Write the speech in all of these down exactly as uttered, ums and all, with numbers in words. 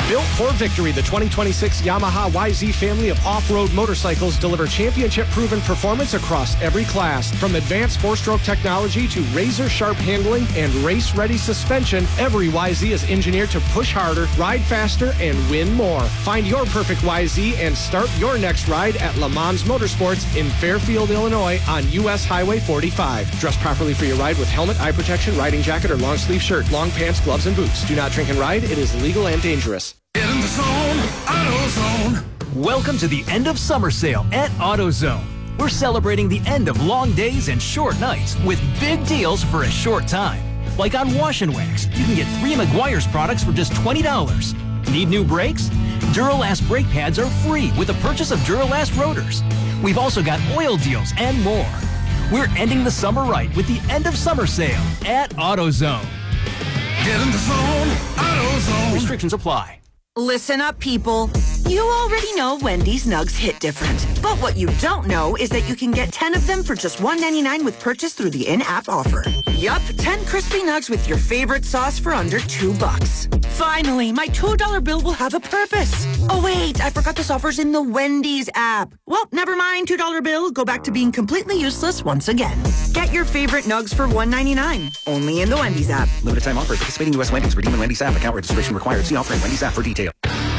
Built for victory, the twenty twenty-six Yamaha Y Z family of off-road motorcycles deliver championship-proven performance across every class. From advanced four-stroke technology to razor-sharp handling and race-ready suspension, every Y Z is engineered to push harder, ride faster, and win more. Find your perfect Y Z and start your next ride at Le Mans Motorsports in Fairfield, Illinois on U S Highway forty-five. Dress properly for your ride with helmet, eye protection, riding jacket, or long-sleeve shirt, long pants, gloves, and boots. Do not drink and ride. It is illegal and dangerous. Get in the zone, AutoZone. Welcome to the end of summer sale at AutoZone. We're celebrating the end of long days and short nights with big deals for a short time. Like on Wash and Wax, you can get three Meguiar's products for just twenty dollars. Need new brakes? Duralast brake pads are free with the purchase of Duralast rotors. We've also got oil deals and more. We're ending the summer right with the end of summer sale at AutoZone. Get in the zone, AutoZone. Restrictions apply. Listen up, people. You already know Wendy's nugs hit different. But what you don't know is that you can get ten of them for just one ninety-nine with purchase through the in-app offer. Yup, ten crispy nugs with your favorite sauce for under two bucks. Finally, my two dollar bill will have a purpose. Oh, wait, I forgot this offer's in the Wendy's app. Well, never mind, two dollar bill. Go back to being completely useless once again. Get your favorite nugs for one ninety-nine. Only in the Wendy's app. Limited time offer. Participating U S Wendy's. Redeem in Wendy's app. Account registration required. See offer in Wendy's app for details.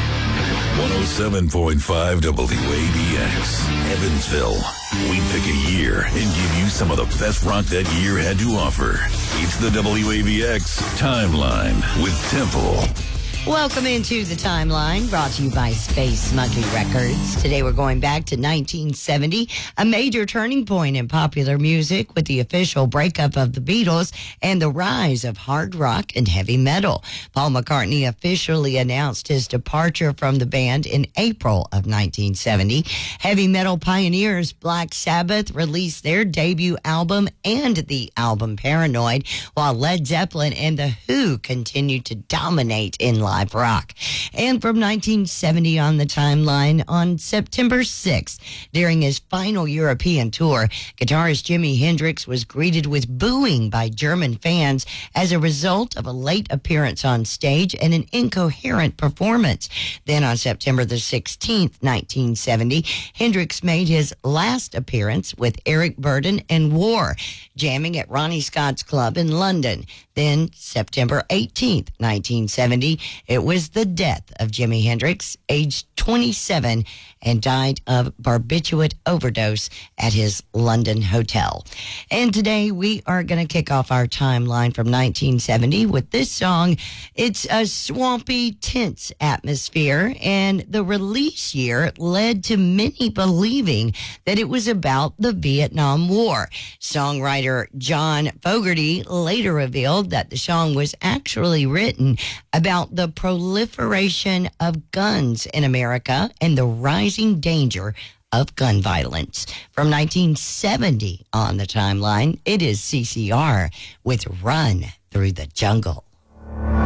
one oh seven point five W A B X, Evansville. We pick a year and give you some of the best rock that year had to offer. It's the W A B X Timeline with Temple. Welcome into the Timeline, brought to you by Space Monkey Records. Today we're going back to nineteen seventy, a major turning point in popular music with the official breakup of the Beatles and the rise of hard rock and heavy metal. Paul McCartney officially announced his departure from the band in April of nineteen seventy. Heavy metal pioneers Black Sabbath released their debut album and the album Paranoid, while Led Zeppelin and The Who continued to dominate in live rock. And from nineteen seventy on the Timeline, on September sixth, during his final European tour, guitarist Jimi Hendrix was greeted with booing by German fans as a result of a late appearance on stage and an incoherent performance. Then on September the sixteenth, nineteen seventy, Hendrix made his last appearance with Eric Burdon and War, jamming at Ronnie Scott's Club in London. Then September eighteenth, nineteen seventy, it was the death of Jimi Hendrix, aged twenty-seven, and died of barbiturate overdose at his London hotel. And today we are going to kick off our timeline from nineteen seventy with this song. It's a swampy, tense atmosphere, and the release year led to many believing that it was about the Vietnam War. Songwriter John Fogerty later revealed that the song was actually written about the proliferation of guns in America and the rising danger of gun violence. From nineteen seventy on the Timeline, it is C C R with Run Through the Jungle.